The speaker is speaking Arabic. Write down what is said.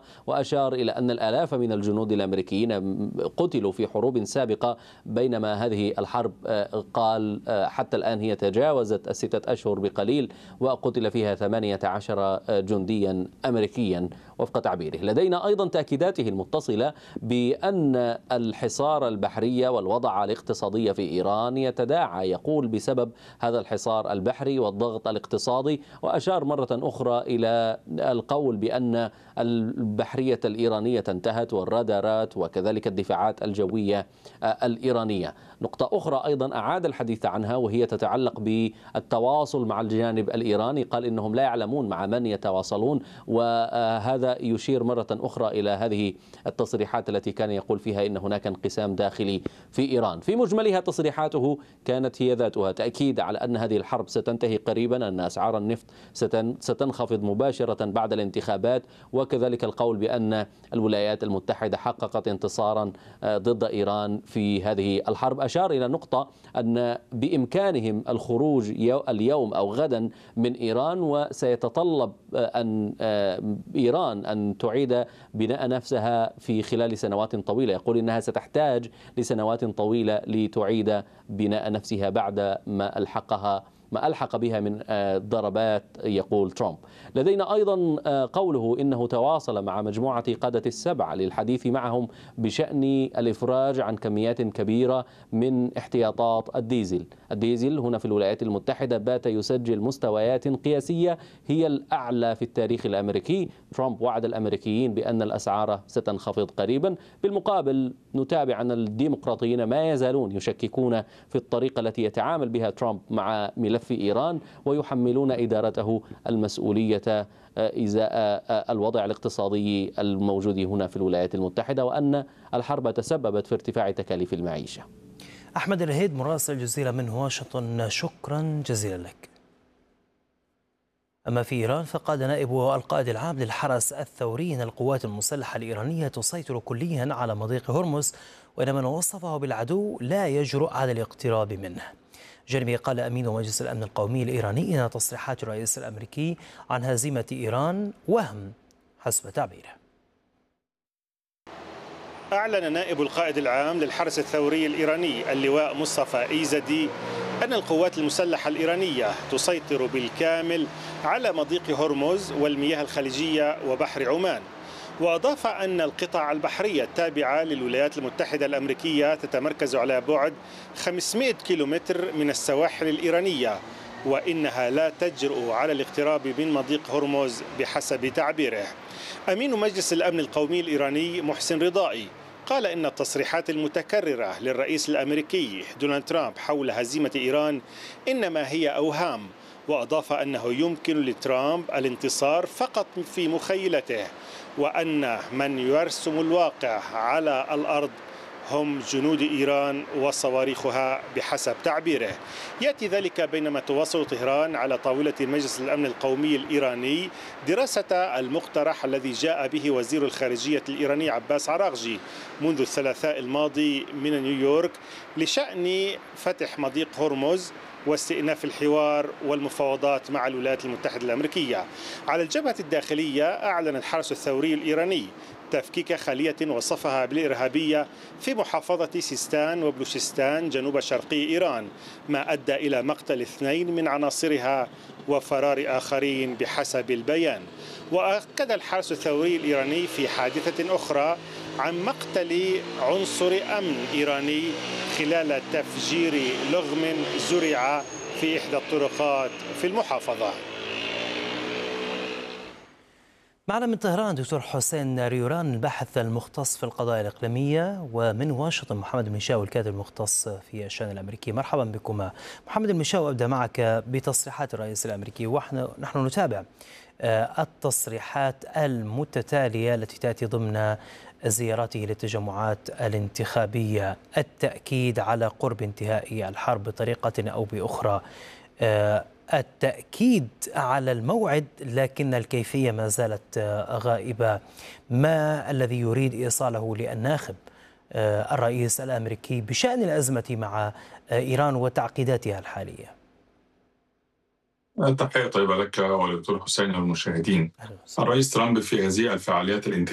وأشار إلى أن الآلاف من الجنود الأمريكيين قتلوا في حروب سابقة، بينما هذه الحرب قال حتى الآن هي تجاوزت 6 أشهر بقليل وقتل فيها 18 جنديا أمريكيا وفق تعبيره. لدينا أيضا تأكيداته المتصلة بأن الحصار البحري والوضع الاقتصادي في إيران يتداعى، يقول بسبب هذا الحصار البحري والضغط الاقتصادي، وأشار مرة أخرى إلى القول بأن البحرية الإيرانية انتهت والرادارات وكذلك الدفاعات الجوية الإيرانية. نقطة أخرى أيضا أعاد الحديث عنها وهي تتعلق بالتواصل مع الجانب الإيراني، قال إنهم لا يعلمون مع من يتواصلون، وهذا يشير مرة أخرى إلى هذه التصريحات التي كان يقول فيها إن هناك انقسام داخلي في إيران. في مجملها تصريحاته كانت هي ذاتها تأكيد على أن هذه الحرب ستنتهي قريبا، أن أسعار النفط ستنخفض مباشرة بعد الانتخابات، وكذلك القول بأن الولايات المتحدة حققت انتصارا ضد إيران في هذه الحرب. أشار إلى نقطة أن بإمكانهم الخروج اليوم أو غدا من إيران، وسيتطلب أن إيران أن تعيد بناء نفسها في خلال سنوات طويلة. يقول إنها ستحتاج لسنوات طويلة لتعيد بناء نفسها بعد ما ألحق بها من ضربات، يقول ترامب. لدينا أيضا قوله إنه تواصل مع مجموعة قادة السبع للحديث معهم بشأن الإفراج عن كميات كبيرة من احتياطات الديزل هنا في الولايات المتحدة بات يسجل مستويات قياسية هي الأعلى في التاريخ الأمريكي. ترامب وعد الأمريكيين بأن الأسعار ستنخفض قريبا. بالمقابل نتابع أن الديمقراطيين ما يزالون يشككون في الطريقة التي يتعامل بها ترامب مع ملف إيران، ويحملون إدارته المسؤولية إزاء الوضع الاقتصادي الموجود هنا في الولايات المتحدة، وأن الحرب تسببت في ارتفاع تكاليف المعيشة. أحمد الرهيد مراسل الجزيرة من واشنطن، شكرا جزيلا لك. أما في إيران فقال نائب القائد العام للحرس الثوري أن القوات المسلحة الإيرانية تسيطر كليا على مضيق هرمز، وأن من وصفه بالعدو لا يجرؤ على الاقتراب منه. جانبه قال أمين مجلس الأمن القومي الإيراني أن تصريحات الرئيس الأمريكي عن هزيمة إيران وهم حسب تعبيره. أعلن نائب القائد العام للحرس الثوري الإيراني اللواء مصطفى إيزدي أن القوات المسلحة الإيرانية تسيطر بالكامل على مضيق هرمز والمياه الخليجية وبحر عمان، وأضاف أن القطع البحرية التابعة للولايات المتحدة الأمريكية تتمركز على بعد 500 كيلومتر من السواحل الإيرانية، وإنها لا تجرؤ على الاقتراب من مضيق هرمز بحسب تعبيره. أمين مجلس الأمن القومي الإيراني محسن رضائي قال إن التصريحات المتكررة للرئيس الأمريكي دونالد ترامب حول هزيمة إيران إنما هي أوهام، وأضاف أنه يمكن لترامب الانتصار فقط في مخيلته، وأن من يرسم الواقع على الأرض هم جنود إيران وصواريخها بحسب تعبيره. يأتي ذلك بينما تواصل طهران على طاولة مجلس الأمن القومي الإيراني دراسة المقترح الذي جاء به وزير الخارجية الإيراني عباس عراغجي منذ الثلاثاء الماضي من نيويورك لشأن فتح مضيق هرمز واستئناف الحوار والمفاوضات مع الولايات المتحدة الأمريكية. على الجبهة الداخلية أعلن الحرس الثوري الإيراني تفكيك خلية وصفها بالإرهابية في محافظة سيستان وبلوشستان جنوب شرقي إيران، ما أدى إلى مقتل 2 من عناصرها وفرار آخرين بحسب البيان. وأكد الحرس الثوري الإيراني في حادثة أخرى عن مقتل عنصر أمن إيراني خلال تفجير لغم زرع في إحدى الطرقات في المحافظة. معنا من طهران دكتور حسين ريوران الباحث المختص في القضايا الإقليمية، ومن واشنطن محمد المشاوي الكاتب المختص في الشأن الأمريكي. مرحبا بكما. محمد المشاوي، أبدأ معك بتصريحات الرئيس الأمريكي، ونحن نتابع التصريحات المتتالية التي تأتي ضمن زيارته للتجمعات الانتخابية، التأكيد على قرب انتهاء الحرب بطريقة أو بأخرى، التأكيد على الموعد لكن الكيفية ما زالت غائبة. ما الذي يريد إيصاله للناخب الرئيس الأمريكي بشأن الأزمة مع إيران وتعقيداتها الحالية؟ تحية طيبة لك ولدكتور حسين والمشاهدين. الرئيس ترامب في هذه الفعاليات الانتخابية